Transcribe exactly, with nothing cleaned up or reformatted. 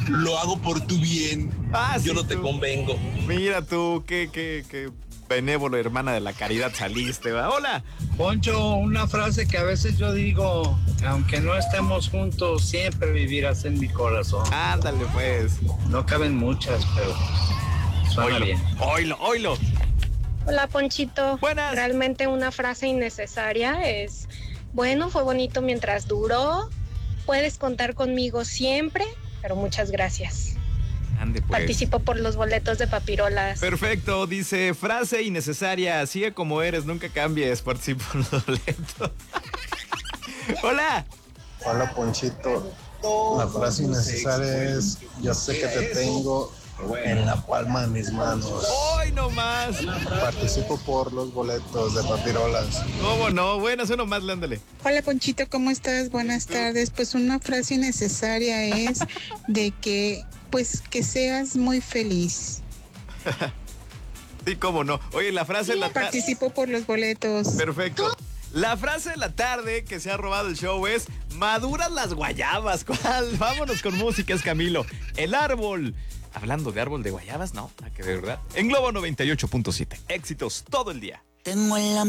lo hago por tu bien. Ah, Yo sí, no te tú. convengo. Mira tú, qué, qué, qué benévolo hermana de la caridad saliste, ¿va? Hola. Poncho, una frase que a veces yo digo, aunque no estemos juntos, siempre vivirás en mi corazón. Ándale, pues. No caben muchas, pero suena Oilo, bien. oilo, oilo. Hola Ponchito, Buenas. realmente una frase innecesaria es, bueno, fue bonito mientras duró, puedes contar conmigo siempre, pero muchas gracias. Ande, pues. Participo por los boletos de papirolas. Perfecto, dice, frase innecesaria, sigue como eres, nunca cambies, participo en los boletos. Hola. Hola Ponchito, la frase innecesaria es, yo sé que te tengo en la palma de mis manos. Hoy nomás. Participo por los boletos de papirolas. ¿Cómo no? Bueno, uno más, ándale. Hola Ponchito, ¿cómo estás? Buenas tardes. Pues una frase innecesaria es de que, pues que seas muy feliz. Sí, cómo no. Oye, la frase de la tarde. Participo por los boletos. Perfecto. La frase de la tarde que se ha robado el show es maduras las guayabas. ¿Cuál? Vámonos con música, es Camilo. El árbol. Hablando de árbol de guayabas, no, nada que de verdad. En Globo noventa y ocho punto siete. Éxitos todo el día. Tengo en la